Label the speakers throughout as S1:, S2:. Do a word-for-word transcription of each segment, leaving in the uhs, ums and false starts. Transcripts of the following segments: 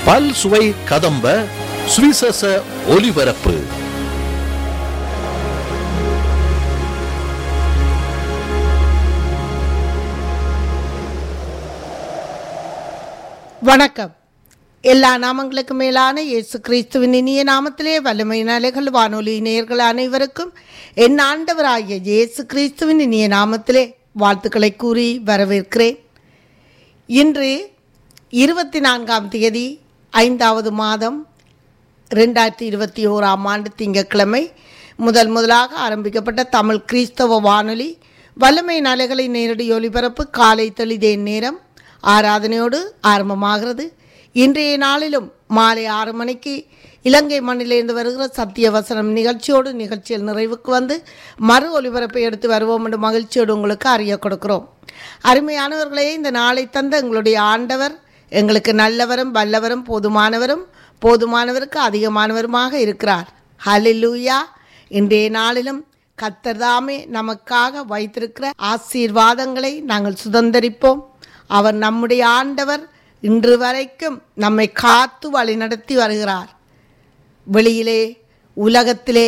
S1: பல் சுவை கதம்ப சுவிசேஷ ஒலிபரப்பு.
S2: வணக்கம். எல்லா நாமங்களுக்கு மேலான இயேசு கிறிஸ்துவின் இனிய நாமத்திலே வல்லமை அலைகள் வானொலி நேயர்கள் அனைவருக்கும் என் ஆண்டவராகிய இயேசு கிறிஸ்துவின் இனிய நாமத்திலே வாழ்த்துக்களை கூறி வரவேற்கிறேன். இன்று இருபத்தி நான்காம் தேதி ஐந்தாவது மாதம் ரெண்டாயிரத்தி இருபத்தி ஓராம் ஆண்டு திங்கட்கிழமை முதல் முதலாக ஆரம்பிக்கப்பட்ட தமிழ் கிறிஸ்தவ வானொலி வல்லமை அலைகளை நேரடி ஒலிபரப்பு காலை தெளிதேன் நேரம் ஆராதனையோடு ஆரம்பமாகிறது. இன்றைய நாளிலும் மாலை ஆறு மணிக்கு இலங்கை மண்ணிலிருந்து வருகிற சத்திய வசனம் நிகழ்ச்சியோடு நிகழ்ச்சியில் நிறைவுக்கு வந்து மறு ஒலிபரப்பை எடுத்து வருவோம் என்று மகிழ்ச்சியோடு உங்களுக்கு அறிய கொடுக்கிறோம். அருமையானவர்களே, இந்த நாளை தந்த எங்களுடைய ஆண்டவர் எங்களுக்கு நல்லவரும் வல்லவரும் போதுமானவரும் போதுமானவருக்கு அதிகமானவருமாக இருக்கிறார். ஹல்லேலூயா. இன்றைய நாளிலும் கர்த்தர் தாமே நமக்காக வைத்திருக்கிற ஆசீர்வாதங்களை நாங்கள் சுதந்தரிப்போம். அவர் நம்முடைய ஆண்டவர், இன்று வரைக்கும் நம்மை காத்து வழி நடத்தி வருகிறார். வெளியிலே உலகத்திலே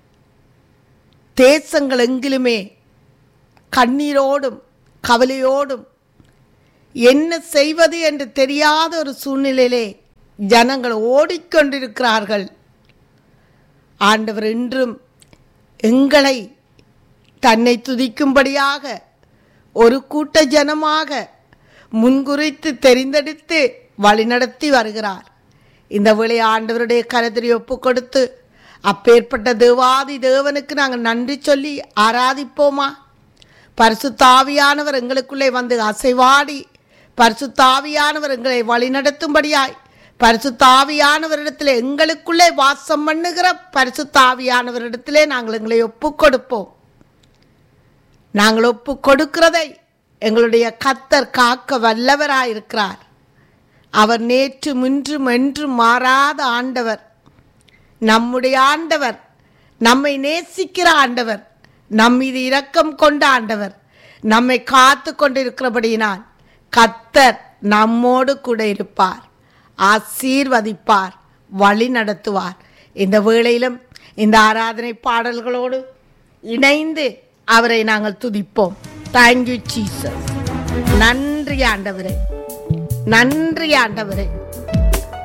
S2: தேசங்கள் எங்கிலுமே கண்ணீரோடும் கவலையோடும் என்ன செய்வது என்று தெரியாத ஒரு சூழ்நிலையிலே ஜனங்கள் ஓடிக்கொண்டிருக்கிறார்கள். ஆண்டவர் இன்றும் எங்களை தன்னை துதிக்கும்படியாக ஒரு கூட்ட ஜனமாக முன்குறித்து தெரிந்தெடுத்து வழிநடத்தி வருகிறார். இந்த வேளை ஆண்டவருடைய கரத்திலே ஒப்பு கொடுத்து அப்பேற்பட்ட தேவாதி தேவனுக்கு நாங்கள் நன்றி சொல்லி ஆராதிப்போமா? பரிசுத்த ஆவியானவர் எங்களுக்குள்ளே வந்து அசைவாடி பரிசுத்த ஆவியானவர் எங்களை வழிநடத்தும்படியாய் பரிசுத்த ஆவியானவரிடத்திலே எங்களுக்குள்ளே வாசம் பண்ணுகிற பரிசுத்த ஆவியானவரிடத்திலே நாங்கள் எங்களை ஒப்பு கொடுப்போம். நாங்கள் ஒப்பு கொடுக்கிறதை எங்களுடைய கர்த்தர் காக்க வல்லவராயிருக்கிறார். அவர் நேற்று இன்றும் என்றும் மாறாத ஆண்டவர். நம்முடைய ஆண்டவர், நம்மை நேசிக்கிற ஆண்டவர், நம் மீது இரக்கம் கொண்ட ஆண்டவர், நம்மை காத்து கொண்டிருக்கிறபடியினால் கர்த்தர் நம்மோடு கூட இருப்பார், ஆசீர்வதிப்பார், வழி நடத்துவார். இந்த வேளையிலும் இந்த ஆராதனை பாடல்களோடு இணைந்து அவரை நாங்கள் துதிப்போம். Thank you Jesus. நன்றி ஆண்டவரே, நன்றி ஆண்டவரே.